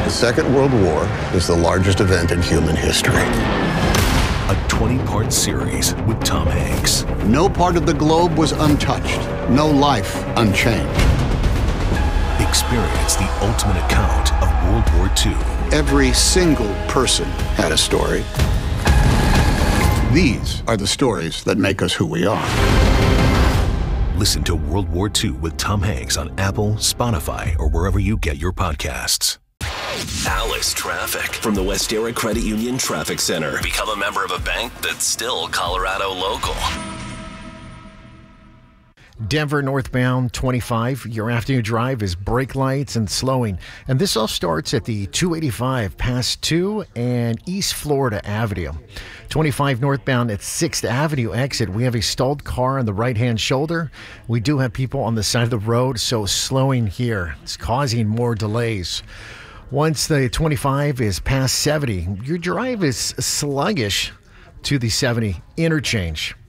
The Second World War is the largest event in human history. A 20-part series with Tom Hanks. No part of the globe was untouched. No life unchanged. Experience the ultimate account of World War II. Every single person had a story. These are the stories that make us who we are. Listen to World War II with Tom Hanks on Apple, Spotify, or wherever you get your podcasts. Alice Traffic from the Westera Credit Union Traffic Center. Become a member of a bank that's still Colorado local. Denver northbound 25. Your afternoon drive is brake lights and slowing. And this all starts at the 285 past 2 and East Florida Avenue. 25 northbound at 6th Avenue exit. We have a stalled car on the right-hand shoulder. We do have people on the side of the road, so slowing here. It's causing more delays. Once the 25 is past 70, your drive is sluggish to the 70 interchange.